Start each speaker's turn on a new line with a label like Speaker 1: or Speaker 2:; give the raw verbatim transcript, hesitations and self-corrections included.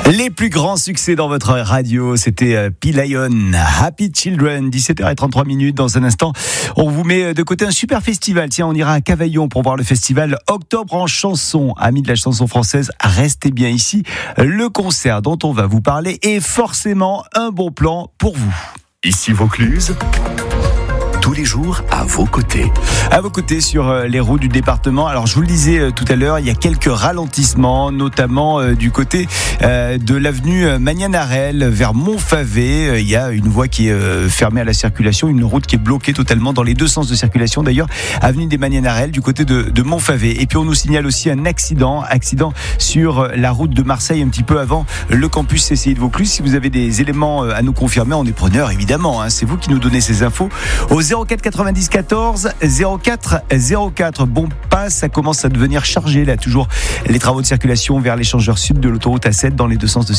Speaker 1: Les plus grands succès dans votre radio, c'était P-Lion, Happy Children, dix-sept heures trente-trois minutes. Dans un instant, on vous met de côté un super festival. Tiens, on ira à Cavaillon pour voir le festival Octobre en chanson. Amis de la chanson française, restez bien ici. Le concert dont on va vous parler est forcément un bon plan pour vous.
Speaker 2: Ici Vaucluse, tous les jours à vos côtés.
Speaker 1: À vos côtés sur les routes du département. Alors je vous le disais tout à l'heure, il y a quelques ralentissements, notamment du côté de l'avenue Magnan-Arel vers Montfavet. Il y a une voie qui est fermée à la circulation, une route qui est bloquée totalement dans les deux sens de circulation. D'ailleurs, avenue des Magnan-Arel du côté de, de Montfavet. Et puis on nous signale aussi un accident, accident sur la route de Marseille, un petit peu avant le campus C C I de Vaucluse. Si vous avez des éléments à nous confirmer, on est preneurs évidemment. Hein. C'est vous qui nous donnez ces infos au zéro quatre quatre-vingt-dix quatorze zéro quatre zéro quatre. Bon pas, ça commence à devenir chargé là, toujours les travaux de circulation vers l'échangeur sud de l'autoroute A sept dans les deux sens de circulation.